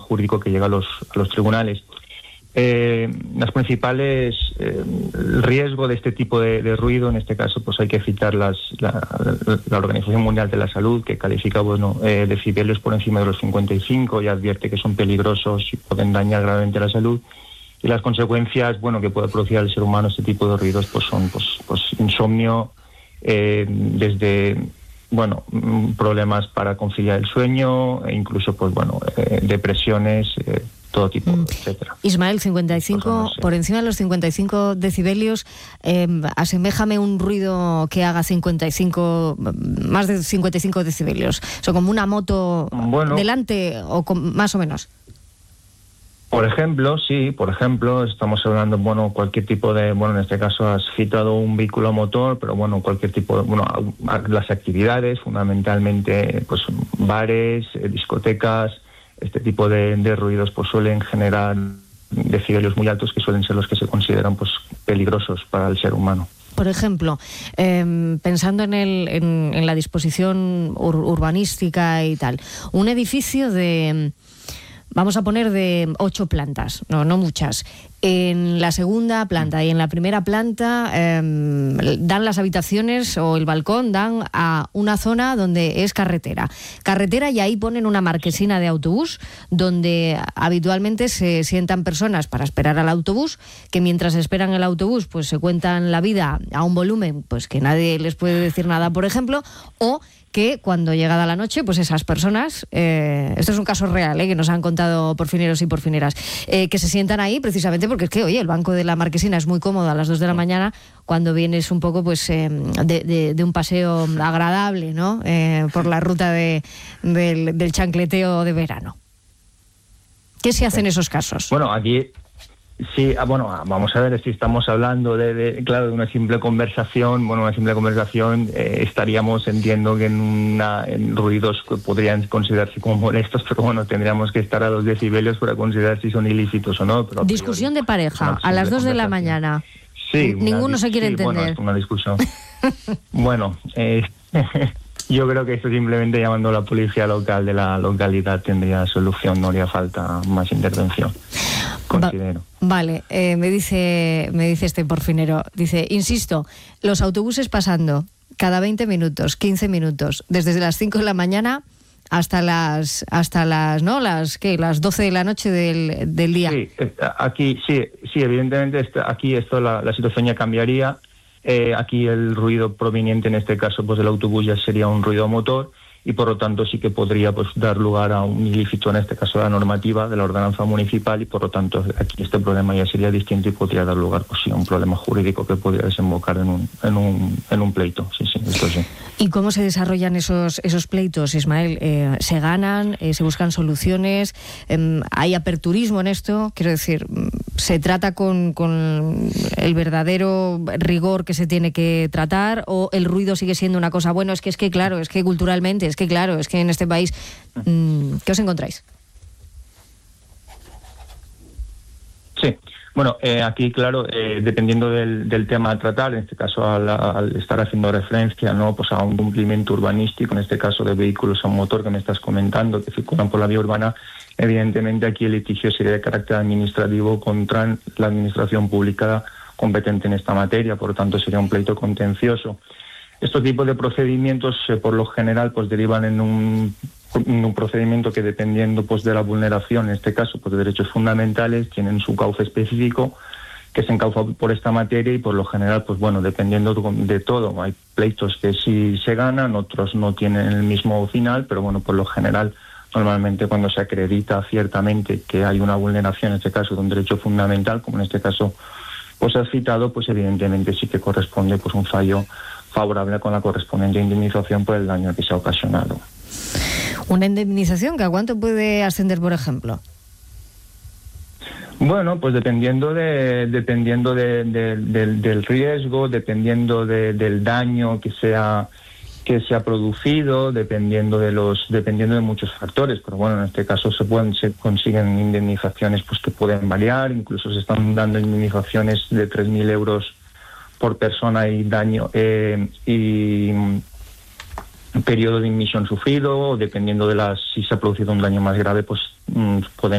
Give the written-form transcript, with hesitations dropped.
jurídico que llega a los tribunales. Las principales, el riesgo de este tipo de ruido, en este caso, pues hay que citar la Organización Mundial de la Salud, que califica decibelios por encima de los 55 y advierte que son peligrosos y pueden dañar gravemente la salud. Y las consecuencias, que puede producir al ser humano este tipo de ruidos, pues son insomnio, desde problemas para conciliar el sueño, e incluso depresiones, todo tipo, etcétera. Ismael, 55, por encima de los 55 decibelios, aseméjame un ruido que haga más de 55 decibelios. O como una moto delante o más o menos. Por ejemplo, estamos hablando, cualquier tipo de, en este caso has citado un vehículo motor, pero cualquier tipo de, las actividades, fundamentalmente, pues bares, discotecas, este tipo de ruidos pues suelen generar decibelios muy altos, que suelen ser los que se consideran pues peligrosos para el ser humano. Por ejemplo, pensando en la disposición urbanística y tal, un edificio vamos a poner de 8 plantas, no muchas. En la segunda planta y en la primera planta dan las habitaciones o el balcón, dan a una zona donde es carretera, y ahí ponen una marquesina de autobús donde habitualmente se sientan personas para esperar al autobús, que mientras esperan el autobús pues se cuentan la vida a un volumen pues que nadie les puede decir nada, por ejemplo, o que cuando llegada la noche, pues esas personas, esto es un caso real, que nos han contado porfineros y porfineras, que se sientan ahí precisamente porque es que, oye, el banco de la marquesina es muy cómodo a las 2 de la mañana cuando vienes un poco pues de un paseo agradable, ¿no? Por la ruta del chancleteo de verano. ¿Qué se hace en esos casos? Aquí... Sí, vamos a ver, si estamos hablando de una simple conversación, estaríamos, entiendo, que en ruidos que podrían considerarse como molestos, pero tendríamos que estar a 2 decibelios para considerar si son ilícitos o no. Pero discusión de pareja, a las 2 de la mañana. Sí. Ninguno se quiere entender. Es una discusión. Yo creo que esto simplemente llamando a la policía local de la localidad tendría solución, no haría falta más intervención, considero. Vale, me dice este porfinero, dice, insisto, los autobuses pasando cada 20 minutos, 15 minutos, desde las 5 de la mañana hasta las 12 de la noche del día. Sí, aquí sí, evidentemente aquí la situación ya cambiaría. Aquí el ruido proveniente en este caso pues del autobús ya sería un ruido motor, y por lo tanto sí que podría pues dar lugar a un ilícito, en este caso la normativa de la ordenanza municipal, y por lo tanto aquí este problema ya sería distinto y podría dar lugar pues sí a un problema jurídico que podría desembocar en un pleito. Sí, esto sí. ¿Y cómo se desarrollan esos pleitos, Ismael? ¿Se ganan? ¿Se buscan soluciones? ¿Hay aperturismo en esto? Quiero decir, ¿se trata con el verdadero rigor que se tiene que tratar, o el ruido sigue siendo una cosa, es que claro, es que culturalmente, es que en este país, ¿qué os encontráis? Sí, aquí, claro, dependiendo del tema a tratar, en este caso al estar haciendo referencia, ¿no?, pues a un cumplimiento urbanístico, en este caso de vehículos a motor que me estás comentando, que circulan por la vía urbana, evidentemente aquí el litigio sería de carácter administrativo contra la administración pública competente en esta materia, por lo tanto sería un pleito contencioso. Estos tipos de procedimientos, por lo general, pues derivan en un procedimiento que, dependiendo pues de la vulneración, en este caso pues de derechos fundamentales, tienen su cauce específico que se encauza por esta materia, y por lo general pues dependiendo de todo, hay pleitos que sí se ganan, otros no tienen el mismo final, pero por lo general, normalmente cuando se acredita ciertamente que hay una vulneración, en este caso de un derecho fundamental, como en este caso pues has citado, pues evidentemente sí que corresponde pues un fallo favorable con la correspondiente indemnización por el daño que se ha ocasionado. ¿Una indemnización que a cuánto puede ascender, por ejemplo? Pues dependiendo del riesgo, dependiendo del daño que se ha producido, dependiendo de muchos factores, pero en este caso se consiguen indemnizaciones pues que pueden variar, incluso se están dando indemnizaciones de 3.000 euros por persona y daño y periodo de inmisión sufrido, o dependiendo si se ha producido un daño más grave, pues pueden